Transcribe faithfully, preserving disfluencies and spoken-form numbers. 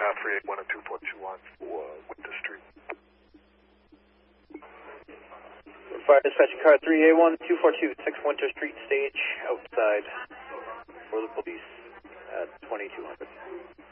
car three eight one and two four two on for Winter Street. Fire dispatching car three eight one, two four two, six Winter Street, stage outside for the police at twenty-two hundred.